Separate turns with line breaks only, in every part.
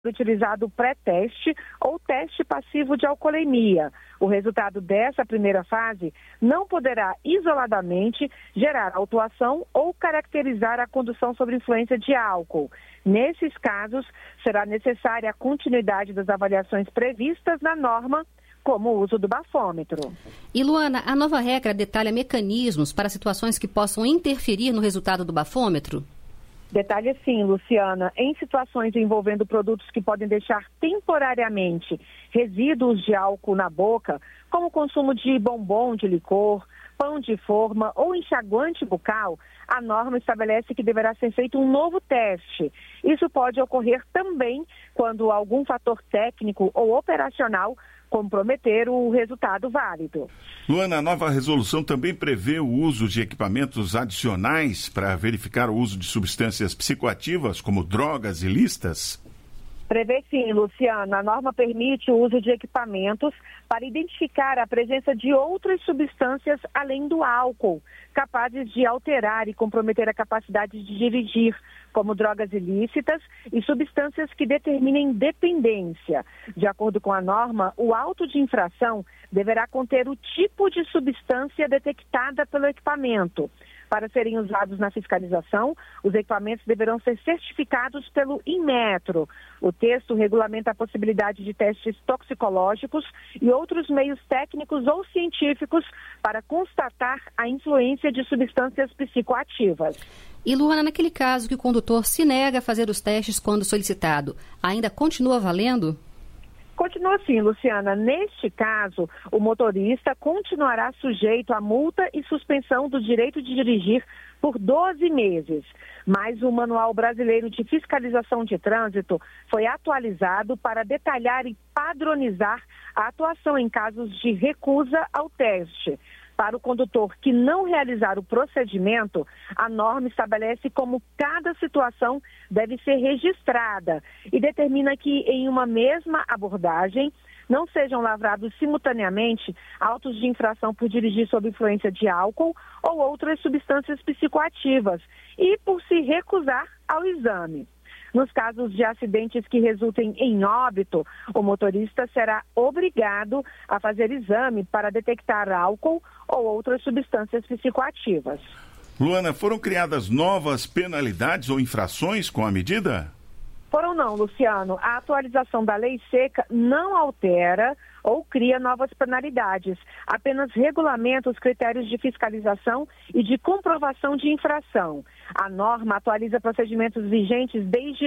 utilizado pré-teste ou teste passivo de alcoolemia. O resultado dessa primeira fase não poderá isoladamente gerar autuação ou caracterizar a condução sob influência de álcool. Nesses casos, será necessária a continuidade das avaliações previstas na norma, como o uso do bafômetro.
E, Luana, a nova regra detalha mecanismos para situações que possam interferir no resultado do bafômetro?
Detalhe sim, Luciana, em situações envolvendo produtos que podem deixar temporariamente resíduos de álcool na boca, como o consumo de bombom de licor, pão de forma ou enxaguante bucal, a norma estabelece que deverá ser feito um novo teste. Isso pode ocorrer também quando algum fator técnico ou operacional comprometer o resultado válido.
Luana, a nova resolução também prevê o uso de equipamentos adicionais para verificar o uso de substâncias psicoativas, como drogas ilícitas?
Prevê sim, Luciana. A norma permite o uso de equipamentos para identificar a presença de outras substâncias além do álcool, capazes de alterar e comprometer a capacidade de dirigir, como drogas ilícitas e substâncias que determinem dependência. De acordo com a norma, o auto de infração deverá conter o tipo de substância detectada pelo equipamento. Para serem usados na fiscalização, os equipamentos deverão ser certificados pelo Inmetro. O texto regulamenta a possibilidade de testes toxicológicos e outros meios técnicos ou científicos para constatar a influência de substâncias psicoativas.
E, Luana, naquele caso que o condutor se nega a fazer os testes quando solicitado, ainda continua valendo?
Continua assim, Luciana. Neste caso, o motorista continuará sujeito a multa e suspensão do direito de dirigir por 12 meses. Mas o Manual Brasileiro de Fiscalização de Trânsito foi atualizado para detalhar e padronizar a atuação em casos de recusa ao teste. Para o condutor que não realizar o procedimento, a norma estabelece como cada situação deve ser registrada e determina que em uma mesma abordagem não sejam lavrados simultaneamente autos de infração por dirigir sob influência de álcool ou outras substâncias psicoativas e por se recusar ao exame. Nos casos de acidentes que resultem em óbito, o motorista será obrigado a fazer exame para detectar álcool ou outras substâncias psicoativas.
Luana, foram criadas novas penalidades ou infrações com a medida?
Foram não, Luciano. A atualização da lei seca não altera ou cria novas penalidades, apenas regulamenta os critérios de fiscalização e de comprovação de infração. A norma atualiza procedimentos vigentes desde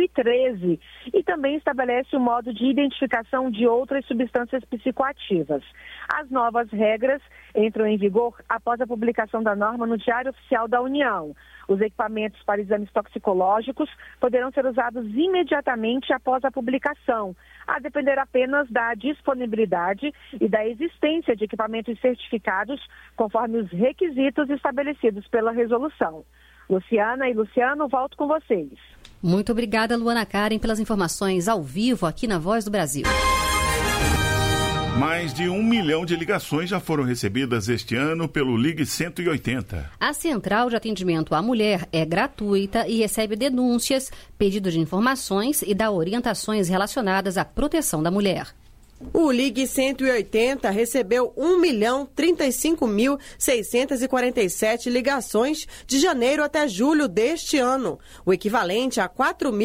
2013 e também estabelece o modo de identificação de outras substâncias psicoativas. As novas regras entram em vigor após a publicação da norma no Diário Oficial da União. Os equipamentos para exames toxicológicos poderão ser usados imediatamente após a publicação, a depender apenas da disponibilidade e da existência de equipamentos certificados conforme os requisitos estabelecidos pela resolução. Luciana e Luciano, volto com vocês.
Muito obrigada, Luana Karen, pelas informações ao vivo aqui na Voz do Brasil.
Mais de 1 milhão de ligações já foram recebidas este ano pelo Ligue 180.
A Central de Atendimento à Mulher é gratuita e recebe denúncias, pedidos de informações e dá orientações relacionadas à proteção da mulher.
O Ligue 180 recebeu 1.035.647 ligações de janeiro até julho deste ano, o equivalente a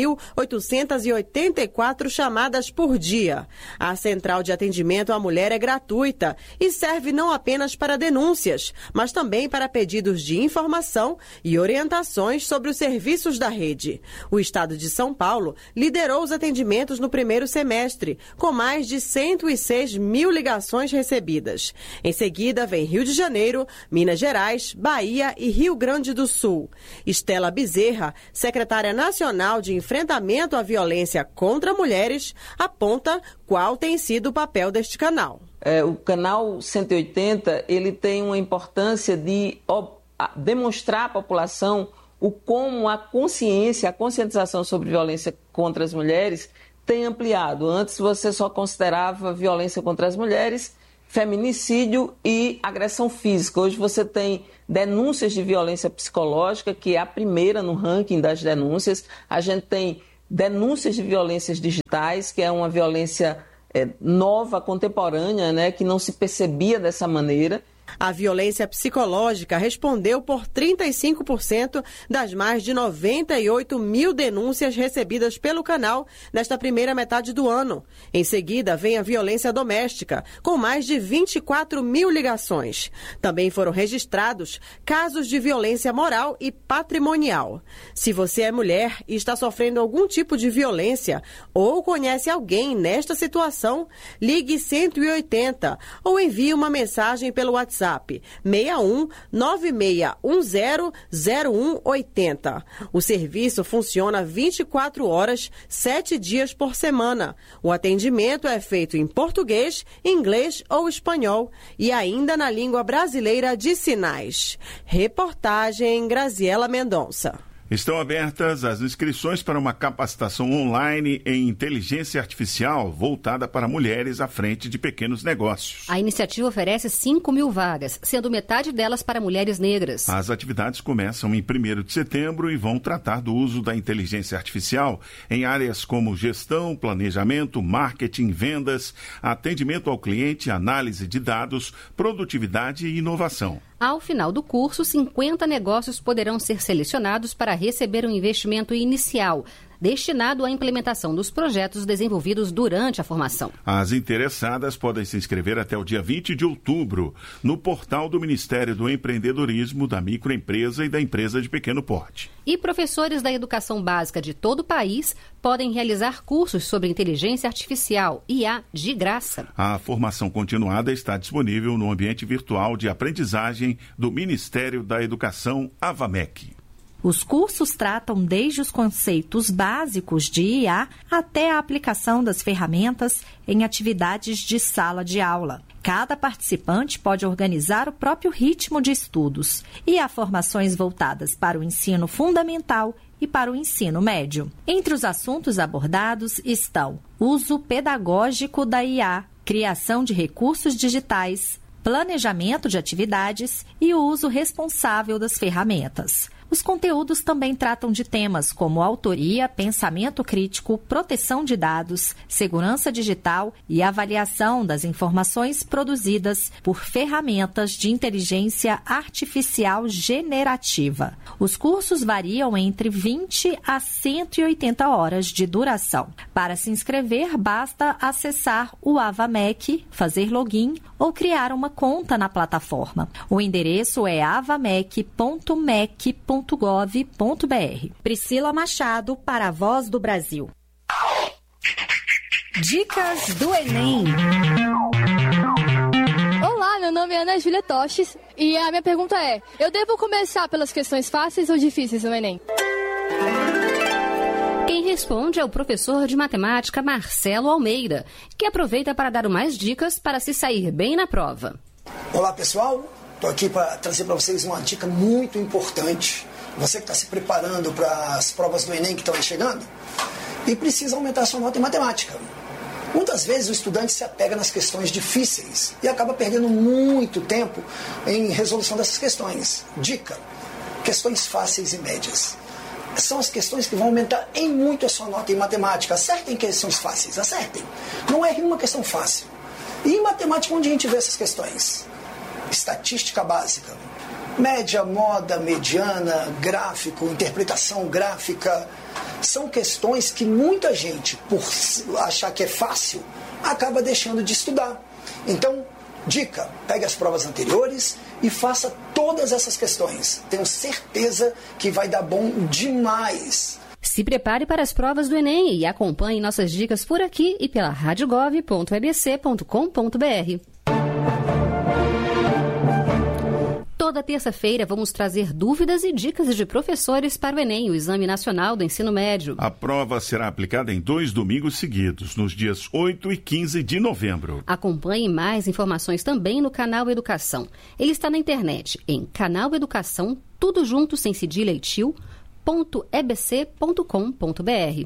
4.884 chamadas por dia. A Central de Atendimento à Mulher é gratuita e serve não apenas para denúncias, mas também para pedidos de informação e orientações sobre os serviços da rede. O estado de São Paulo liderou os atendimentos no primeiro semestre, com mais de 106 mil ligações recebidas. Em seguida, vem Rio de Janeiro, Minas Gerais, Bahia e Rio Grande do Sul. Estela Bezerra, secretária nacional de enfrentamento à violência contra mulheres, aponta qual tem sido o papel deste canal.
O canal 180 ele tem uma importância de demonstrar à população como a consciência, a conscientização sobre violência contra as mulheres tem ampliado. Antes você só considerava violência contra as mulheres, feminicídio e agressão física. Hoje você tem denúncias de violência psicológica, que é a primeira no ranking das denúncias. A gente tem denúncias de violências digitais, que é uma violência nova, contemporânea, né, que não se percebia dessa maneira.
A violência psicológica respondeu por 35% das mais de 98 mil denúncias recebidas pelo canal nesta primeira metade do ano. Em seguida, vem a violência doméstica, com mais de 24 mil ligações. Também foram registrados casos de violência moral e patrimonial. Se você é mulher e está sofrendo algum tipo de violência ou conhece alguém nesta situação, ligue 180 ou envie uma mensagem pelo WhatsApp 61 9610 0180. O serviço funciona 24 horas, 7 dias por semana. O atendimento é feito em português, inglês ou espanhol e ainda na língua brasileira de sinais. Reportagem Graziela Mendonça.
Estão abertas as inscrições para uma capacitação online em inteligência artificial voltada para mulheres à frente de pequenos negócios.
A iniciativa oferece 5 mil vagas, sendo metade delas para mulheres negras.
As atividades começam em 1º de setembro e vão tratar do uso da inteligência artificial em áreas como gestão, planejamento, marketing, vendas, atendimento ao cliente, análise de dados, produtividade e inovação.
Ao final do curso, 50 negócios poderão ser selecionados para receber um investimento inicial, destinado à implementação dos projetos desenvolvidos durante a formação.
As interessadas podem se inscrever até o dia 20 de outubro no portal do Ministério do Empreendedorismo, da Microempresa e da Empresa de Pequeno Porte.
E professores da educação básica de todo o país podem realizar cursos sobre inteligência artificial, IA, de graça.
A formação continuada está disponível no ambiente virtual de aprendizagem do Ministério da Educação, AVAMEC.
Os cursos tratam desde os conceitos básicos de IA até a aplicação das ferramentas em atividades de sala de aula. Cada participante pode organizar o próprio ritmo de estudos e há formações voltadas para o ensino fundamental e para o ensino médio. Entre os assuntos abordados estão uso pedagógico da IA, criação de recursos digitais, planejamento de atividades e o uso responsável das ferramentas. Os conteúdos também tratam de temas como autoria, pensamento crítico, proteção de dados, segurança digital e avaliação das informações produzidas por ferramentas de inteligência artificial generativa. Os cursos variam entre 20 a 180 horas de duração. Para se inscrever, basta acessar o AVAMEC, fazer login ou criar uma conta na plataforma. O endereço é avamec.mec.gov.br. Priscila Machado para a Voz do Brasil.
Dicas do Enem.
Olá, meu nome é Ana Júlia Toches e a minha pergunta é: eu devo começar pelas questões fáceis ou difíceis no Enem?
Quem responde é o professor de matemática Marcelo Almeida, que aproveita para dar mais dicas para se sair bem na prova.
Olá, pessoal. Estou aqui para trazer para vocês uma dica muito importante. Você que está se preparando para as provas do Enem que estão aí chegando e precisa aumentar sua nota em matemática. Muitas vezes o estudante se apega nas questões difíceis e acaba perdendo muito tempo em resolução dessas questões. Dica: questões fáceis e médias. São as questões que vão aumentar em muito a sua nota em matemática. Acertem questões fáceis, acertem. Não erre uma questão fácil. E em matemática, onde a gente vê essas questões? Estatística básica. Média, moda, mediana, gráfico, interpretação gráfica. São questões que muita gente, por achar que é fácil, acaba deixando de estudar. Então, dica: pegue as provas anteriores e faça todas essas questões. Tenho certeza que vai dar bom demais.
Se prepare para as provas do Enem e acompanhe nossas dicas por aqui e pela radiogov.ebc.com.br. Toda terça-feira vamos trazer dúvidas e dicas de professores para o Enem, o Exame Nacional do Ensino Médio.
A prova será aplicada em 2 domingos seguidos, nos dias 8 e 15 de novembro.
Acompanhe mais informações também no Canal Educação. Ele está na internet em Canal Educação, tudo junto, sem cedilha e tio, .ebc.com.br.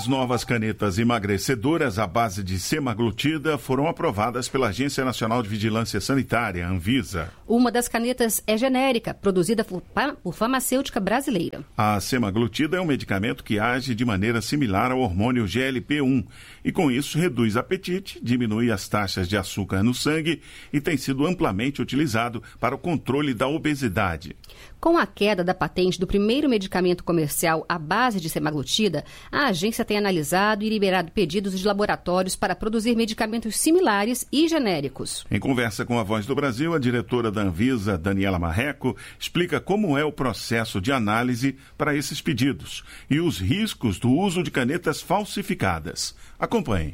As novas canetas emagrecedoras à base de semaglutida foram aprovadas pela Agência Nacional de Vigilância Sanitária, Anvisa.
Uma das canetas é genérica, produzida por farmacêutica brasileira.
A semaglutida é um medicamento que age de maneira similar ao hormônio GLP-1 e, com isso, reduz apetite, diminui as taxas de açúcar no sangue e tem sido amplamente utilizado para o controle da obesidade.
Com a queda da patente do primeiro medicamento comercial à base de semaglutida, a agência tem analisado e liberado pedidos de laboratórios para produzir medicamentos similares e genéricos.
Em conversa com a Voz do Brasil, a diretora da Anvisa, Daniela Marreco, explica como é o processo de análise para esses pedidos e os riscos do uso de canetas falsificadas. Acompanhe.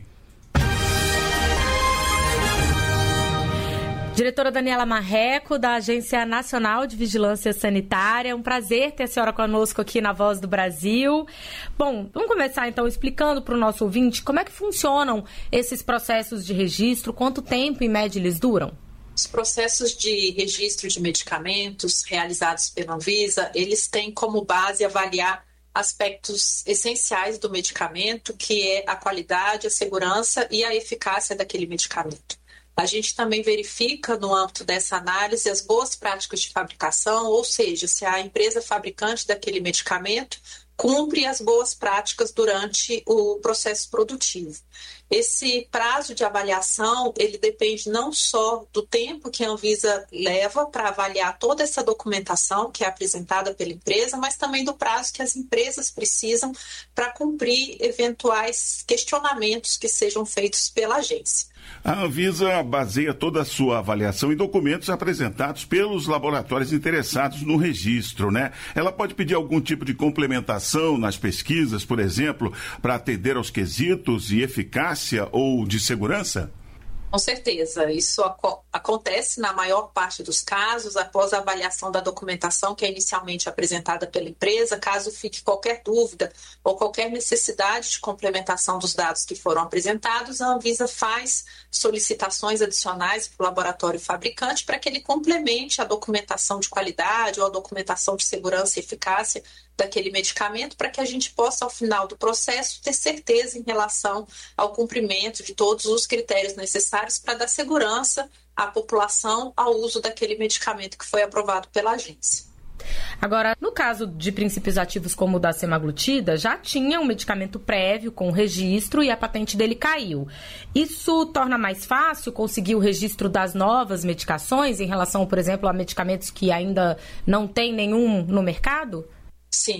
Diretora Daniela Marreco, da Agência Nacional de Vigilância Sanitária. É um prazer ter a senhora conosco aqui na Voz do Brasil. Bom, vamos começar então explicando para o nosso ouvinte como é que funcionam esses processos de registro, quanto tempo em média eles duram?
Os processos de registro de medicamentos realizados pela Anvisa, eles têm como base avaliar aspectos essenciais do medicamento, que é a qualidade, a segurança e a eficácia daquele medicamento. A gente também verifica, no âmbito dessa análise, as boas práticas de fabricação, ou seja, se a empresa fabricante daquele medicamento cumpre as boas práticas durante o processo produtivo. Esse prazo de avaliação, ele depende não só do tempo que a Anvisa leva para avaliar toda essa documentação que é apresentada pela empresa, mas também do prazo que as empresas precisam para cumprir eventuais questionamentos que sejam feitos pela agência.
A Anvisa baseia toda a sua avaliação em documentos apresentados pelos laboratórios interessados no registro, né? Ela pode pedir algum tipo de complementação nas pesquisas, por exemplo, para atender aos quesitos de eficácia ou de segurança?
Com certeza, isso acontece na maior parte dos casos após a avaliação da documentação que é inicialmente apresentada pela empresa. Caso fique qualquer dúvida ou qualquer necessidade de complementação dos dados que foram apresentados, a Anvisa faz solicitações adicionais para o laboratório fabricante para que ele complemente a documentação de qualidade ou a documentação de segurança e eficácia daquele medicamento, para que a gente possa, ao final do processo, ter certeza em relação ao cumprimento de todos os critérios necessários para dar segurança à população ao uso daquele medicamento que foi aprovado pela agência.
Agora, no caso de princípios ativos como o da semaglutida, já tinha um medicamento prévio com registro e a patente dele caiu. Isso torna mais fácil conseguir o registro das novas medicações em relação, por exemplo, a medicamentos que ainda não tem nenhum no mercado?
Sim,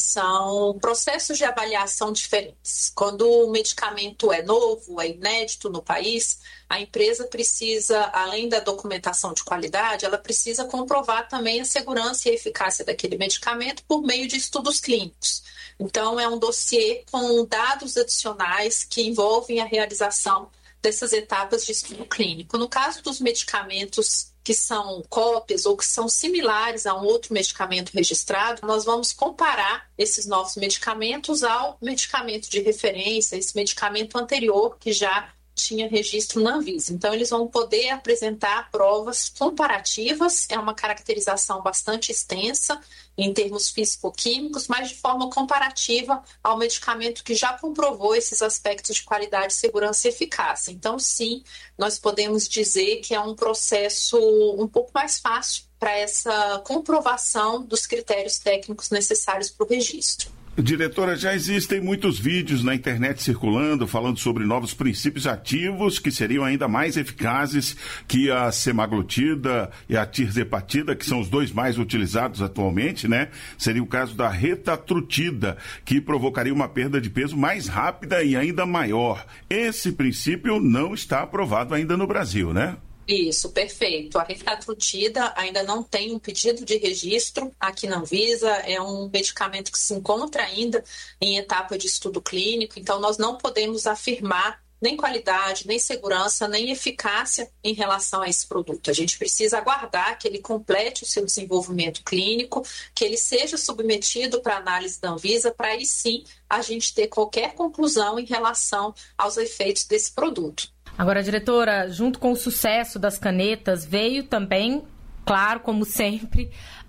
são processos de avaliação diferentes. Quando o medicamento é novo, é inédito no país, a empresa precisa, além da documentação de qualidade, ela precisa comprovar também a segurança e a eficácia daquele medicamento por meio de estudos clínicos. Então, é um dossiê com dados adicionais que envolvem a realização dessas etapas de estudo clínico. No caso dos medicamentos que são cópias ou que são similares a um outro medicamento registrado, nós vamos comparar esses novos medicamentos ao medicamento de referência, esse medicamento anterior que já tinha registro na Anvisa. Então, eles vão poder apresentar provas comparativas, é uma caracterização bastante extensa em termos físico-químicos, mas de forma comparativa ao medicamento que já comprovou esses aspectos de qualidade, segurança e eficácia. Então, sim, nós podemos dizer que é um processo um pouco mais fácil para essa comprovação dos critérios técnicos necessários para o registro.
Diretora, já existem muitos vídeos na internet circulando falando sobre novos princípios ativos que seriam ainda mais eficazes que a semaglutida e a tirzepatida, que são os dois mais utilizados atualmente, né? Seria o caso da retatrutida, que provocaria uma perda de peso mais rápida e ainda maior. Esse princípio não está aprovado ainda no Brasil, né?
Isso, perfeito. A retatrutida ainda não tem um pedido de registro aqui na Anvisa, é um medicamento que se encontra ainda em etapa de estudo clínico, então nós não podemos afirmar nem qualidade, nem segurança, nem eficácia em relação a esse produto. A gente precisa aguardar que ele complete o seu desenvolvimento clínico, que ele seja submetido para análise da Anvisa, para aí sim a gente ter qualquer conclusão em relação aos efeitos desse produto.
Agora, diretora, junto com o sucesso das canetas, veio também, claro, como sempre,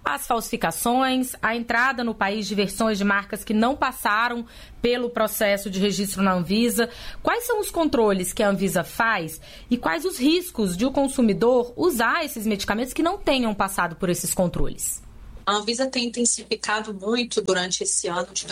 as falsificações, a entrada no país de versões de marcas que não passaram pelo processo de registro na Anvisa. Quais são os controles que a Anvisa faz e quais os riscos de o consumidor usar esses medicamentos que não tenham passado por esses controles?
A Anvisa tem intensificado muito durante esse ano de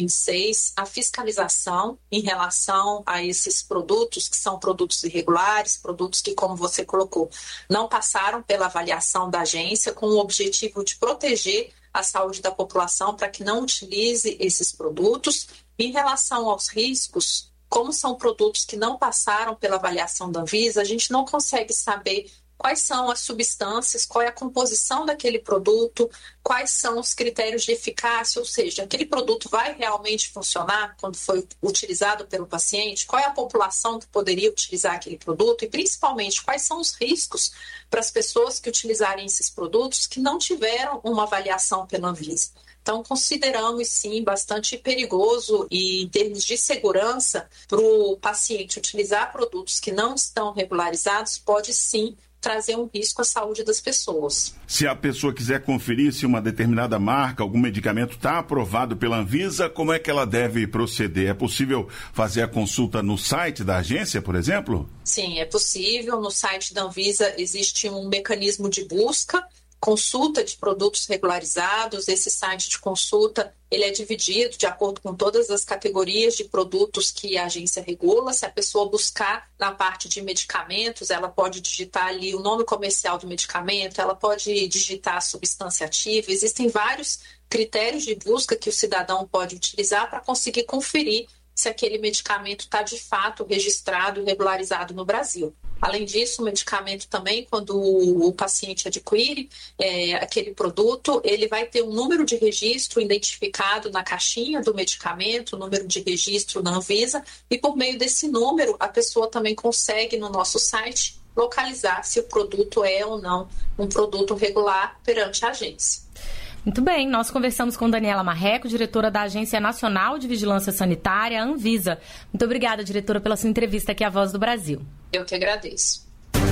2026 a fiscalização em relação a esses produtos que são produtos irregulares, produtos que, como você colocou, não passaram pela avaliação da agência com o objetivo de proteger a saúde da população para que não utilize esses produtos. Em relação aos riscos, como são produtos que não passaram pela avaliação da Anvisa, a gente não consegue saber quais são as substâncias, qual é a composição daquele produto, quais são os critérios de eficácia, ou seja, aquele produto vai realmente funcionar quando foi utilizado pelo paciente, qual é a população que poderia utilizar aquele produto e, principalmente, quais são os riscos para as pessoas que utilizarem esses produtos que não tiveram uma avaliação pela Anvisa. Então, consideramos, sim, bastante perigoso e, em termos de segurança, para o paciente utilizar produtos que não estão regularizados, pode, sim, trazer um risco à saúde das pessoas.
Se a pessoa quiser conferir se uma determinada marca, algum medicamento está aprovado pela Anvisa, como é que ela deve proceder? É possível fazer a consulta no site da agência, por exemplo?
Sim, é possível. No site da Anvisa existe um mecanismo de busca, consulta de produtos regularizados. Esse site de consulta ele é dividido de acordo com todas as categorias de produtos que a agência regula. Se a pessoa buscar na parte de medicamentos, ela pode digitar ali o nome comercial do medicamento, ela pode digitar a substância ativa. Existem vários critérios de busca que o cidadão pode utilizar para conseguir conferir se aquele medicamento está de fato registrado e regularizado no Brasil. Além disso, o medicamento também, quando o paciente adquire aquele produto, ele vai ter um número de registro identificado na caixinha do medicamento, número de registro na Anvisa, e por meio desse número, a pessoa também consegue, no nosso site, localizar se o produto é ou não um produto regular perante a agência.
Muito bem, nós conversamos com Daniela Marreco, diretora da Agência Nacional de Vigilância Sanitária, Anvisa. Muito obrigada, diretora, pela sua entrevista aqui à Voz do Brasil.
Eu que agradeço.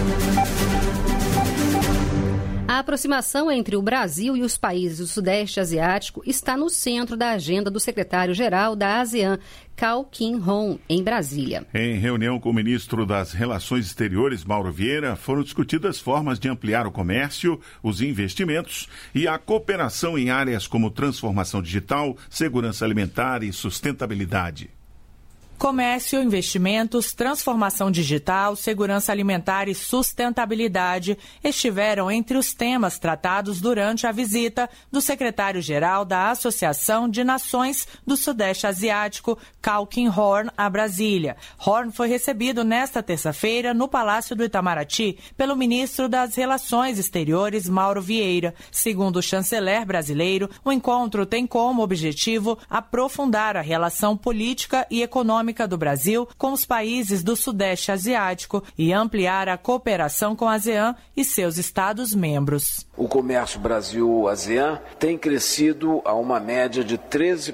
A aproximação entre o Brasil e os países do Sudeste Asiático está no centro da agenda do secretário-geral da ASEAN, Kyaw Khin Hon, em Brasília.
Em reunião com o ministro das Relações Exteriores, Mauro Vieira, foram discutidas formas de ampliar o comércio, os investimentos e a cooperação em áreas como transformação digital, segurança alimentar e sustentabilidade.
Comércio, investimentos, transformação digital, segurança alimentar e sustentabilidade estiveram entre os temas tratados durante a visita do secretário-geral da Associação de Nações do Sudeste Asiático, Kyaw Khin Hon, a Brasília. Hon foi recebido nesta terça-feira no Palácio do Itamaraty pelo ministro das Relações Exteriores, Mauro Vieira. Segundo o chanceler brasileiro, o encontro tem como objetivo aprofundar a relação política e econômica do Brasil com os países do Sudeste Asiático e ampliar a cooperação com a ASEAN e seus Estados-membros.
O comércio Brasil-ASEAN tem crescido a uma média de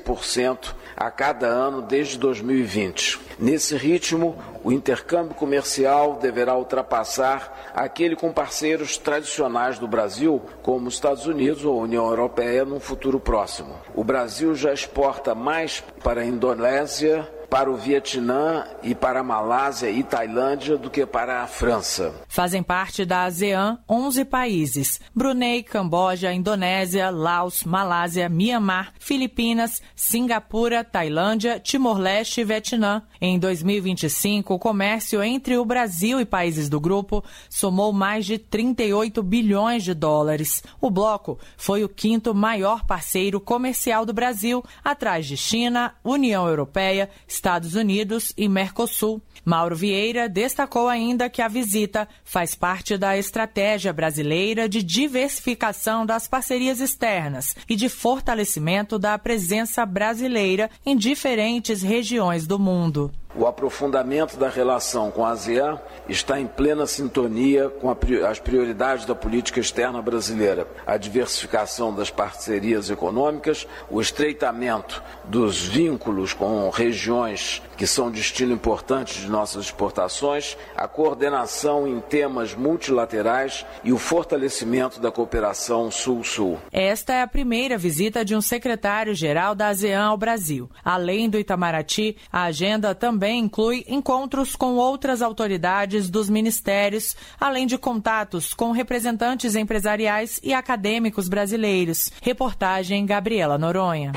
13% a cada ano desde 2020. Nesse ritmo, o intercâmbio comercial deverá ultrapassar aquele com parceiros tradicionais do Brasil, como os Estados Unidos ou a União Europeia, num futuro próximo. O Brasil já exporta mais para a Indonésia, para o Vietnã e para a Malásia e Tailândia do que para a França.
Fazem parte da ASEAN 11 países: Brunei, Camboja, Indonésia, Laos, Malásia, Mianmar, Filipinas, Singapura, Tailândia, Timor-Leste e Vietnã. Em 2025, o comércio entre o Brasil e países do grupo somou mais de 38 bilhões de dólares. O bloco foi o quinto maior parceiro comercial do Brasil, atrás de China, União Europeia, Estados Unidos e Mercosul. Mauro Vieira destacou ainda que a visita faz parte da estratégia brasileira de diversificação das parcerias externas e de fortalecimento da presença brasileira em diferentes regiões do mundo.
O aprofundamento da relação com a ASEAN está em plena sintonia com as prioridades da política externa brasileira. A diversificação das parcerias econômicas, o estreitamento dos vínculos com regiões que são destino importante de nossas exportações, a coordenação em temas multilaterais e o fortalecimento da cooperação Sul-Sul.
Esta é a primeira visita de um secretário-geral da ASEAN ao Brasil. Além do Itamaraty, a agenda também inclui encontros com outras autoridades dos ministérios, além de contatos com representantes empresariais e acadêmicos brasileiros. Reportagem Gabriela Noronha.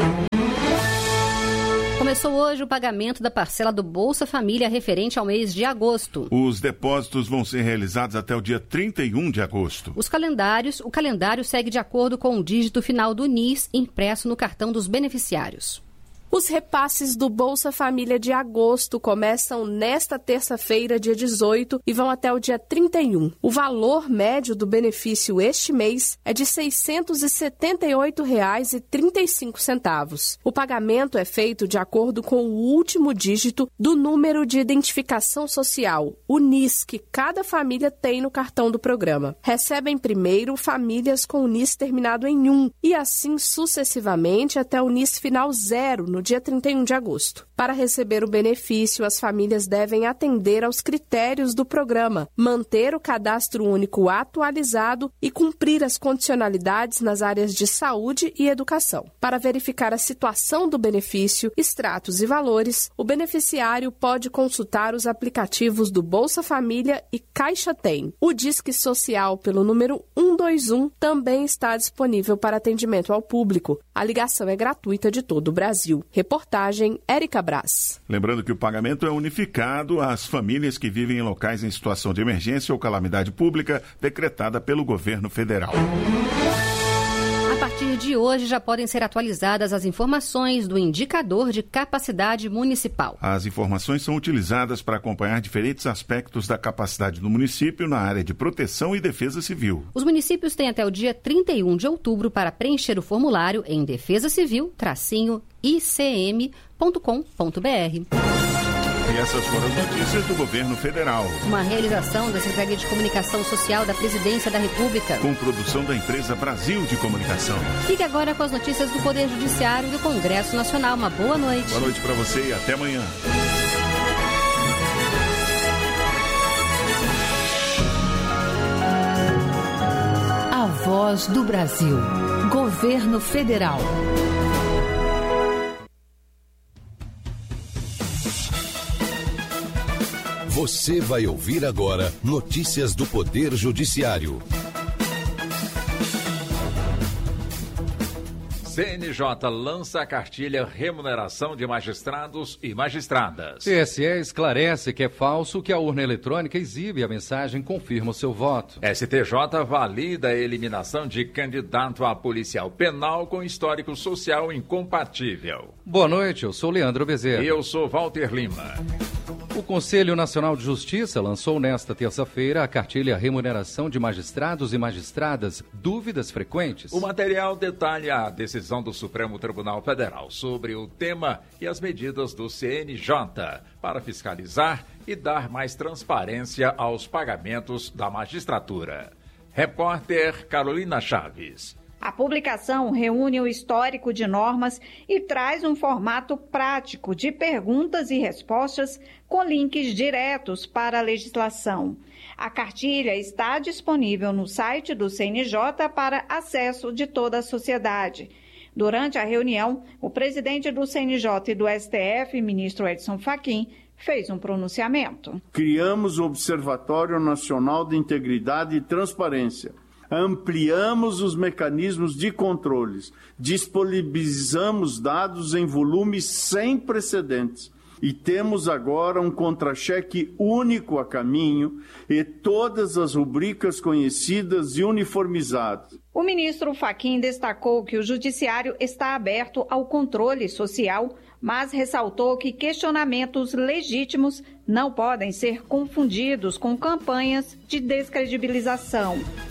Começou hoje o pagamento da parcela do Bolsa Família referente ao mês de agosto.
Os depósitos vão ser realizados até o dia 31 de agosto.
O calendário segue de acordo com o dígito final do NIS impresso no cartão dos beneficiários.
Os repasses do Bolsa Família de agosto começam nesta terça-feira, dia 18, e vão até o dia 31. O valor médio do benefício este mês é de R$ 678,35. O pagamento é feito de acordo com o último dígito do número de identificação social, o NIS, que cada família tem no cartão do programa. Recebem primeiro famílias com o NIS terminado em 1 e assim sucessivamente até o NIS final 0, no dia 31 de agosto. Para receber o benefício, as famílias devem atender aos critérios do programa, manter o cadastro único atualizado e cumprir as condicionalidades nas áreas de saúde e educação. Para verificar a situação do benefício, extratos e valores, o beneficiário pode consultar os aplicativos do Bolsa Família e Caixa Tem. O Disque Social pelo número 121 também está disponível para atendimento ao público. A ligação é gratuita de todo o Brasil. Reportagem Érica Brás.
Lembrando que o pagamento é unificado às famílias que vivem em locais em situação de emergência ou calamidade pública decretada pelo governo federal.
A partir de hoje já podem ser atualizadas as informações do indicador de capacidade municipal.
As informações são utilizadas para acompanhar diferentes aspectos da capacidade do município na área de proteção e defesa civil.
Os municípios têm até o dia 31 de outubro para preencher o formulário em defesacivil-icm.com.br.
E essas foram as notícias do governo federal.
Uma realização da Secretaria de Comunicação Social da Presidência da República.
Com produção da empresa Brasil de Comunicação.
Fique agora com as notícias do Poder Judiciário e do Congresso Nacional. Uma boa noite.
Boa noite para você e até amanhã.
A Voz do Brasil. Governo Federal.
Você vai ouvir agora notícias do Poder Judiciário.
CNJ lança a cartilha Remuneração de Magistrados e Magistradas.
TSE esclarece que é falso que a urna eletrônica exibe a mensagem confirma o seu voto.
STJ valida a eliminação de candidato a policial penal com histórico social incompatível.
Boa noite, eu sou Leandro Bezerra.
E eu sou Walter Lima.
O Conselho Nacional de Justiça lançou nesta terça-feira a cartilha Remuneração de Magistrados e Magistradas, Dúvidas Frequentes.
O material detalha a decisão do Supremo Tribunal Federal sobre o tema e as medidas do CNJ para fiscalizar e dar mais transparência aos pagamentos da magistratura. Repórter Carolina Chaves.
A publicação reúne o histórico de normas e traz um formato prático de perguntas e respostas com links diretos para a legislação. A cartilha está disponível no site do CNJ para acesso de toda a sociedade. Durante a reunião, o presidente do CNJ e do STF, ministro Edson Fachin, fez um pronunciamento.
Criamos o Observatório Nacional de Integridade e Transparência. Ampliamos os mecanismos de controles, disponibilizamos dados em volumes sem precedentes e temos agora um contra-cheque único a caminho e todas as rubricas conhecidas e uniformizadas.
O ministro Fachin destacou que o judiciário está aberto ao controle social, mas ressaltou que questionamentos legítimos não podem ser confundidos com campanhas de descredibilização.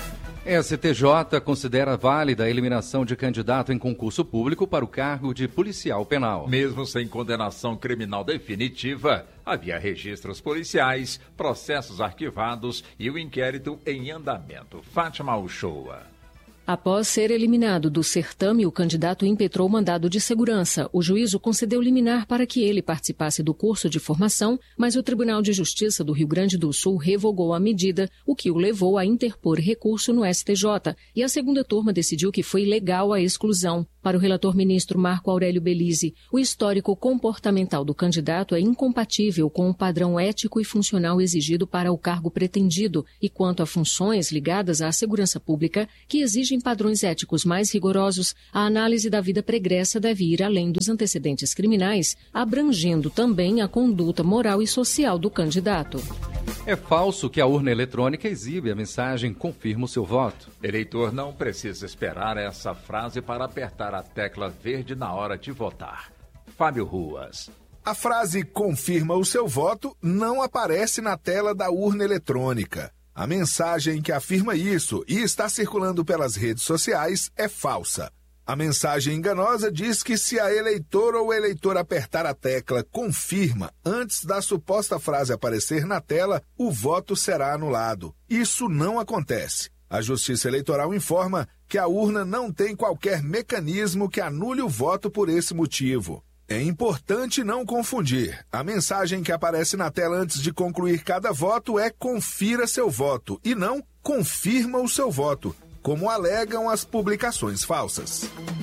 STJ considera válida a eliminação de candidato em concurso público para o cargo de policial penal.
Mesmo sem condenação criminal definitiva, havia registros policiais, processos arquivados e o inquérito em andamento. Fátima Uchoa.
Após ser eliminado do certame, o candidato impetrou mandado de segurança. O juízo concedeu liminar para que ele participasse do curso de formação, mas o Tribunal de Justiça do Rio Grande do Sul revogou a medida, o que o levou a interpor recurso no STJ, e a segunda turma decidiu que foi legal a exclusão. Para o relator ministro Marco Aurélio Belize, o histórico comportamental do candidato é incompatível com o padrão ético e funcional exigido para o cargo pretendido, e quanto a funções ligadas à segurança pública, que exigem padrões éticos mais rigorosos, a análise da vida pregressa deve ir além dos antecedentes criminais, abrangendo também a conduta moral e social do candidato.
É falso que a urna eletrônica exibe a mensagem "confirma o seu voto".
Eleitor não precisa esperar essa frase para apertar a tecla verde na hora de votar. Fábio Ruas.
A frase "confirma o seu voto" não aparece na tela da urna eletrônica. A mensagem que afirma isso e está circulando pelas redes sociais é falsa. A mensagem enganosa diz que se a eleitora ou eleitor apertar a tecla "confirma" antes da suposta frase aparecer na tela, o voto será anulado. Isso não acontece. A Justiça Eleitoral informa que a urna não tem qualquer mecanismo que anule o voto por esse motivo. É importante não confundir. A mensagem que aparece na tela antes de concluir cada voto é "confira seu voto" e não "confirma o seu voto", como alegam as publicações falsas.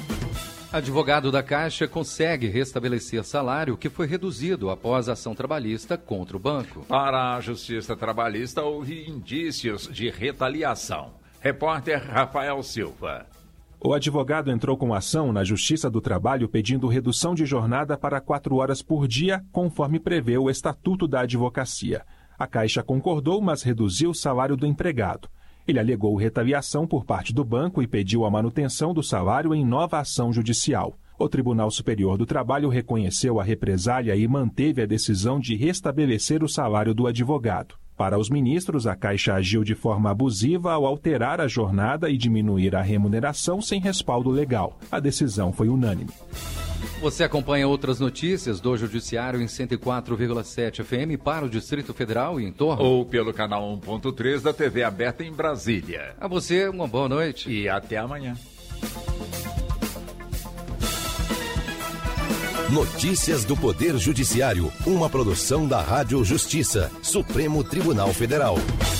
Advogado da Caixa consegue restabelecer salário que foi reduzido após a ação trabalhista contra o banco.
Para a Justiça Trabalhista, houve indícios de retaliação. Repórter Rafael Silva.
O advogado entrou com ação na Justiça do Trabalho pedindo redução de jornada para 4 horas por dia, conforme prevê o Estatuto da Advocacia. A Caixa concordou, mas reduziu o salário do empregado. Ele alegou retaliação por parte do banco e pediu a manutenção do salário em nova ação judicial. O Tribunal Superior do Trabalho reconheceu a represália e manteve a decisão de restabelecer o salário do advogado. Para os ministros, a Caixa agiu de forma abusiva ao alterar a jornada e diminuir a remuneração sem respaldo legal. A decisão foi unânime.
Você acompanha outras notícias do Judiciário em 104,7 FM para o Distrito Federal e em torno.
Ou pelo canal 1.3 da TV aberta em Brasília.
A você, uma boa noite.
E até amanhã.
Notícias do Poder Judiciário, uma produção da Rádio Justiça, Supremo Tribunal Federal.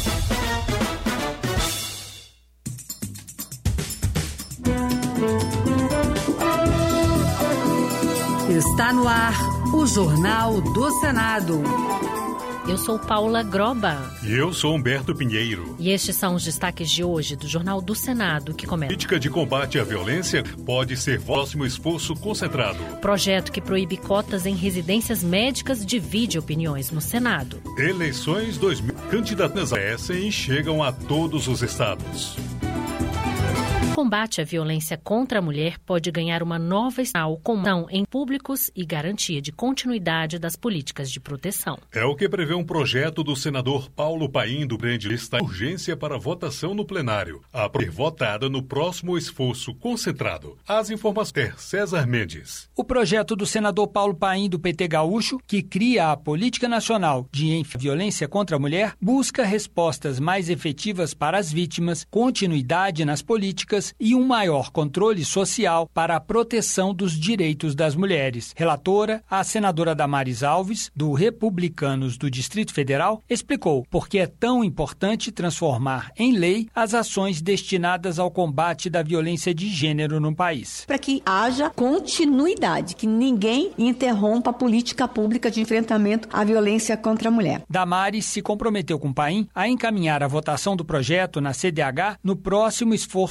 Está no ar o Jornal do Senado.
Eu sou Paula Groba.
E eu sou Humberto Pinheiro.
E estes são os destaques de hoje do Jornal do Senado, que começa.
Política de combate à violência pode ser próximo esforço concentrado.
Projeto que proíbe cotas em residências médicas divide opiniões no Senado.
Eleições 2000. Candidatas aparecem e chegam a todos os estados.
O combate à violência contra a mulher pode ganhar uma nova escala comum em públicos e garantia de continuidade das políticas de proteção.
É o que prevê um projeto do senador Paulo Paim do Grande Lista, urgência para votação no plenário, a ser votada no próximo esforço concentrado. As informações, César Mendes.
O projeto do senador Paulo Paim do PT Gaúcho, que cria a Política Nacional de Violência contra a Mulher, busca respostas mais efetivas para as vítimas, continuidade nas políticas e um maior controle social para a proteção dos direitos das mulheres. Relatora, a senadora Damares Alves, do Republicanos do Distrito Federal, explicou por que é tão importante transformar em lei as ações destinadas ao combate da violência de gênero no país.
Para que haja continuidade, que ninguém interrompa a política pública de enfrentamento à violência contra a mulher.
Damares se comprometeu com o Paim a encaminhar a votação do projeto na CDH no próximo esforço concentrado,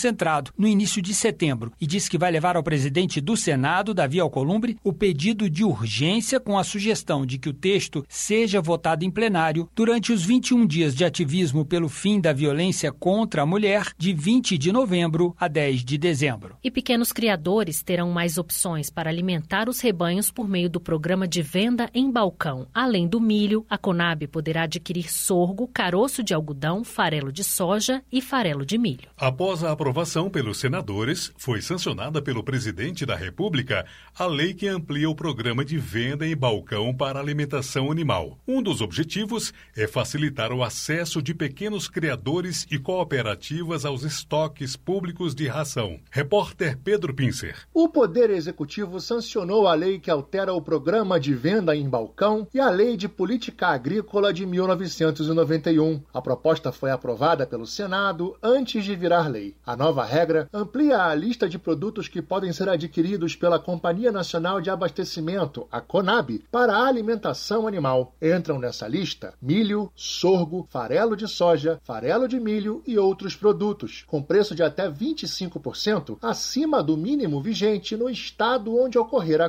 concentrado no início de setembro e diz que vai levar ao presidente do Senado, Davi Alcolumbre, o pedido de urgência com a sugestão de que o texto seja votado em plenário durante os 21 dias de ativismo pelo fim da violência contra a mulher, de 20 de novembro a 10 de dezembro.
E pequenos criadores terão mais opções para alimentar os rebanhos por meio do programa de venda em balcão. Além do milho, a Conab poderá adquirir sorgo, caroço de algodão, farelo de soja e farelo de milho.
Após a aprovação pelos senadores, foi sancionada pelo presidente da República a lei que amplia o programa de venda em balcão para alimentação animal. Um dos objetivos é facilitar o acesso de pequenos criadores e cooperativas aos estoques públicos de ração. Repórter Pedro Pincer.
O Poder Executivo sancionou a lei que altera o programa de venda em balcão e a Lei de Política Agrícola de 1991. A proposta foi aprovada pelo Senado antes de virar lei. A nova regra amplia a lista de produtos que podem ser adquiridos pela Companhia Nacional de Abastecimento, a Conab, para a alimentação animal. Entram nessa lista milho, sorgo, farelo de soja, farelo de milho e outros produtos, com preço de até 25% acima do mínimo vigente no estado onde ocorrer a